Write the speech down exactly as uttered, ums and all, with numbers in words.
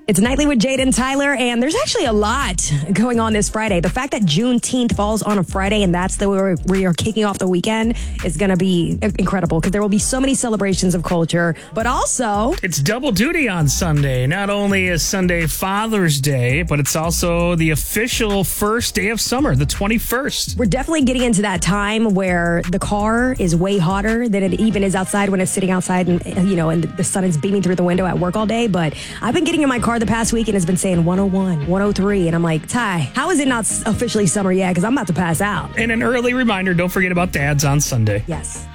It's Nightly with Jade and Tyler, and there's actually a lot going on this Friday. The fact that Juneteenth falls on a Friday, and that's the where we are kicking off the weekend, is going to be incredible because there will be so many celebrations of culture, but also... It's double duty on Sunday. Not only is Sunday Father's Day, but it's also the official first day of summer, the twenty-first. We're definitely getting into that time where the car is way hotter than it even is outside when it's sitting outside and, you know, and the sun is beaming through the window at work all day. But I've been getting in my car the past week and it's been saying one oh one, one oh three. And I'm like, Ty, how is it not officially summer yet? Because I'm about to pass out. And an early reminder, don't forget about dads on Sunday. Yes.